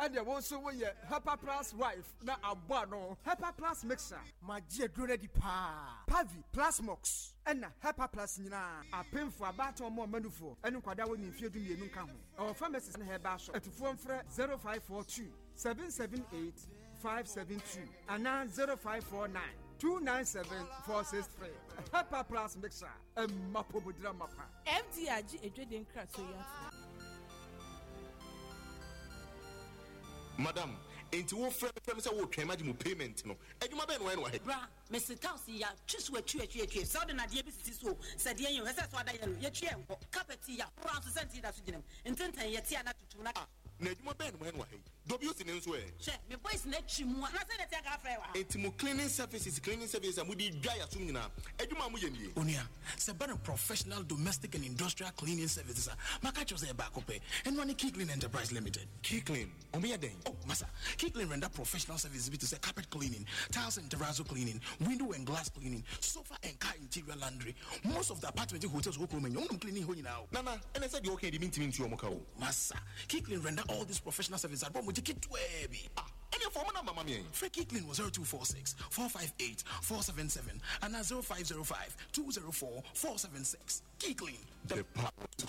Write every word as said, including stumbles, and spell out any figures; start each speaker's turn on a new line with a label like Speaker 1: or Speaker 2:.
Speaker 1: and the one so we Hepa Plus wife na abano Hepa Plus mixer my dear drone di pa Pavi Plus Mox and Hepa Plus nyina apem for about or more manufo and kwada woni mfie du mienu ka ho our pharmacist na heba shop atufo mfre zero five four two seven seven eight five seven two and zero five four nine two nine seven four six three. Hepa Plus mixer and mapo budra mapa
Speaker 2: M D I G edweden kra so ya
Speaker 3: Madam, into wo frame frame say wo twema di mo payment no. Adwuma be no we no he.
Speaker 4: Bra, Mister Tausi ya twiso atwi atwi atwi. So de na de bi sisi so. Se de yen, se so ada yen. Ye twi enko. Carpet ya, France centi da so ginem. Intentan ye tia na tutu na.
Speaker 3: Na adwuma be no we no he. W C ne nso e.
Speaker 4: She, me boys na twi mu. Na se de tia ka fra wa.
Speaker 3: Enti mo cleaning services, cleaning services amudi dwa ya sum nyina. Adwuma mo ye nie.
Speaker 5: Onia, se ban professional domestic and industrial cleaning services. Maka chose e ba ko pe. Enwa ni Key Clean Enterprise Limited.
Speaker 3: Key Clean. O me ya den.
Speaker 5: Oh, masa. Key Clean render professional services to say carpet cleaning, tiles and terrazzo cleaning, window and glass cleaning, sofa and car interior laundry. Most of the apartment hotels who come in, you cleaning ho now.
Speaker 3: Nana, and I said you okay, the mean to me to your mokao.
Speaker 5: Masa. Key Clean render all these professional services at one with it webby.
Speaker 3: Ah, and your former number, mammy.
Speaker 5: Free Key Clean was zero two four six four five eight four seven seven and now zero five zero five two zero four four seven six. Key Clean.
Speaker 3: The power.